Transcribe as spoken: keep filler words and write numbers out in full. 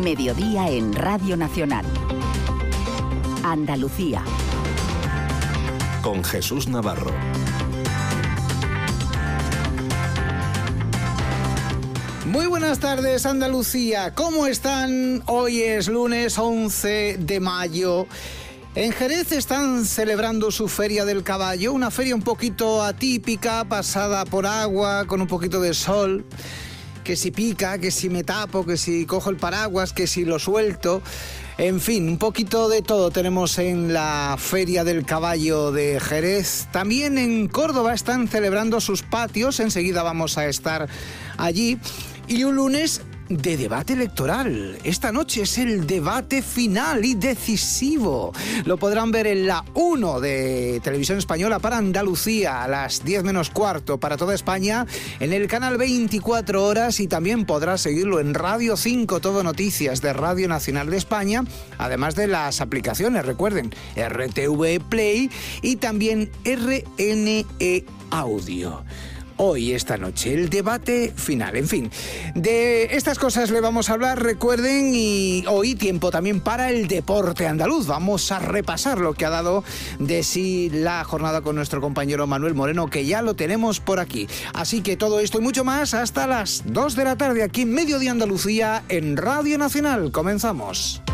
Mediodía en Radio Nacional. Andalucía. Con Jesús Navarro. Muy buenas tardes, Andalucía. ¿Cómo están? Hoy es lunes once de mayo. En Jerez están celebrando su Feria del Caballo, una feria un poquito atípica, pasada por agua, con un poquito de sol. Que si pica, que si me tapo, que si cojo el paraguas, que si lo suelto. En fin, un poquito de todo tenemos en la Feria del Caballo de Jerez. También en Córdoba están celebrando sus patios, enseguida vamos a estar allí. Y un lunes de debate electoral. Esta noche es el debate final y decisivo. Lo podrán ver en la uno de Televisión Española para Andalucía a las diez menos cuarto para toda España, en el canal veinticuatro horas, y también podrá seguirlo en Radio cinco, Todo Noticias de Radio Nacional de España, además de las aplicaciones, recuerden, R T V Play y también R N E Audio. Hoy, esta noche, el debate final. En fin, de estas cosas le vamos a hablar, recuerden, y hoy tiempo también para el deporte andaluz. Vamos a repasar lo que ha dado de sí la jornada con nuestro compañero Manuel Moreno, que ya lo tenemos por aquí. Así que todo esto y mucho más hasta las dos de la tarde aquí en Mediodía Andalucía en Radio Nacional. Comenzamos.